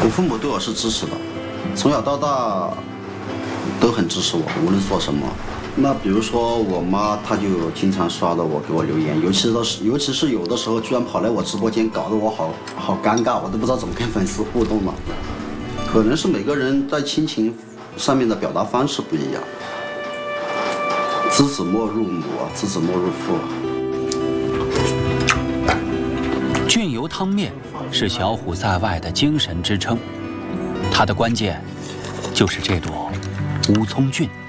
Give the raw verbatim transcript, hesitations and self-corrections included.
我父母对我是支持的，从小到大都很支持我，无论做什么。那比如说我妈，她就经常刷到我，给我留言，尤其是尤其是有的时候居然跑来我直播间，搞得我好好尴尬，我都不知道怎么跟粉丝互动了。可能是每个人在亲情上面的表达方式不一样。知子莫入母，知子莫入父。 菌油汤面是小虎在外的精神支撑，它的关键就是这朵乌葱菌。